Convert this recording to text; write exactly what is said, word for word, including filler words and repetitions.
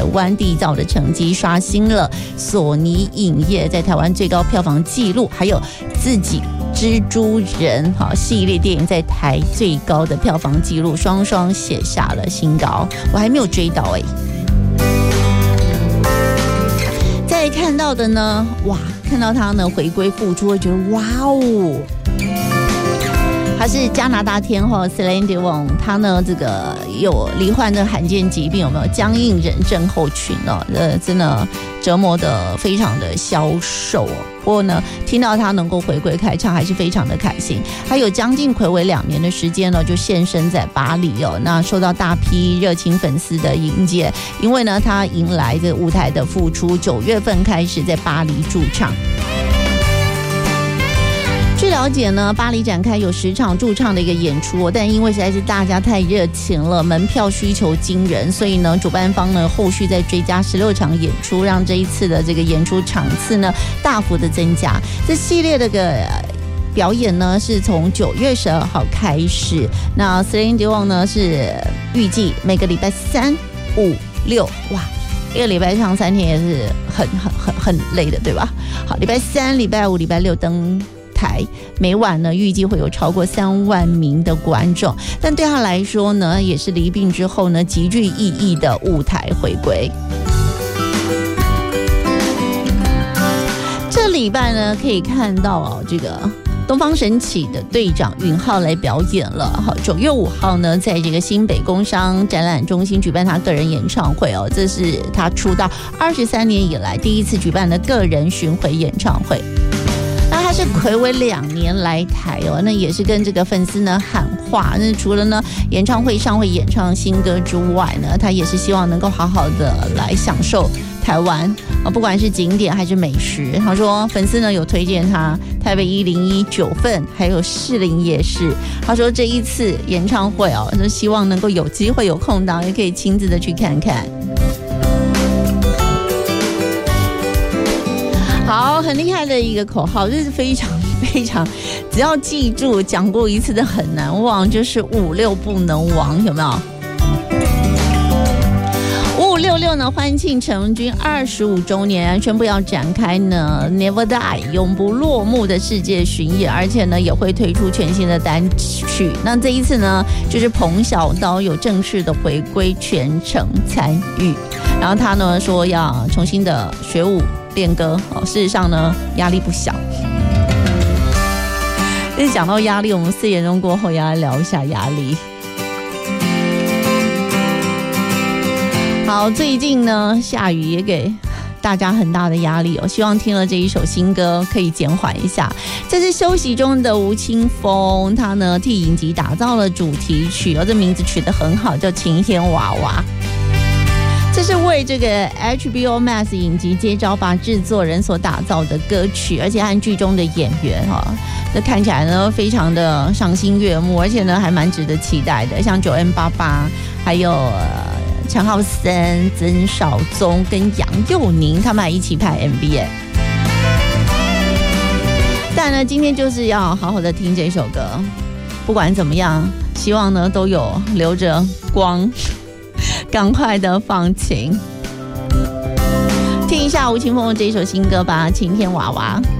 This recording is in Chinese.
湾缔造的成绩，刷新了索尼影业在台湾最高票房纪录，还有自己蜘蛛人好系列电影在台最高的票房纪录，双双写下了新高。我还没有追到哎、欸。再看到的呢，哇，看到他呢回归复出，会觉得哇哦。他是加拿大天后 Celine Dion， 他呢这个有罹患的罕见疾病，有没有僵硬人症候群哦？呃，真的折磨的非常的消瘦哦。不过呢，听到他能够回归开唱，还是非常的开心。还有将近睽违两年的时间呢，就现身在巴黎哦，那受到大批热情粉丝的迎接，因为呢，他迎来这舞台的复出，九月份开始在巴黎驻唱。据了解呢，巴黎展开有十场驻唱的一个演出，但因为实在是大家太热情了，门票需求惊人，所以呢，主办方呢后续再追加十六场演出，让这一次的这个演出场次呢大幅的增加。这系列的个表演呢是从九月十二号开始，那 Celine Dion 呢是预计每个礼拜三、五、六，哇。一个礼拜唱三天也是很很很很累的，对吧？好，礼拜三、礼拜五、礼拜六登台，每晚呢预计会有超过三万名的观众，但对他来说呢，也是离病之后呢极具意义的舞台回归。这礼拜呢可以看到哦，这个东方神起的队长允浩来表演了。好，九月五号呢，在这个新北工商展览中心举办他个人演唱会哦，这是他出道二十三年以来第一次举办的个人巡回演唱会。那他是睽违两年来台哦，那也是跟这个粉丝呢喊话。那除了呢演唱会上会演唱新歌之外呢，他也是希望能够好好的来享受台湾啊，不管是景点还是美食。他说粉丝呢有推荐他台北一零一九份，还有士林夜市。他说这一次演唱会哦，就希望能够有机会有空档，也可以亲自的去看看。好，很厉害的一个口号，这是非常非常，只要记住讲过一次的很难忘，就是五六不能亡，有没有？五五六六呢，欢庆成军二十五周年，宣布要展开呢 Never Die 永不落幕的世界巡演，而且呢也会推出全新的单曲。那这一次呢，就是彭小刀有正式的回归全程参与，然后他呢说要重新的学舞练歌，哦，事实上呢压力不小。但是讲到压力，我们四点钟过后也要聊一下压力。好，最近呢下雨也给大家很大的压力哦，希望听了这一首新歌可以减缓一下。这是休息中的吴青峰，他呢替影集打造了主题曲，哦，这名字取得很好，叫晴天娃娃。这是为这个 H B O Max 影集《接招吧》制作人所打造的歌曲，而且和剧中的演员哈，这看起来呢非常的赏心悦目，而且呢还蛮值得期待的，像九 N 八八，还有陈浩森、曾少宗跟杨佑宁，他们还一起拍 M V 耶。但呢，今天就是要好好的听这首歌，不管怎么样，希望呢都有留着光。赶快的放晴，听一下吴青峰的这首新歌吧，《晴天娃娃》。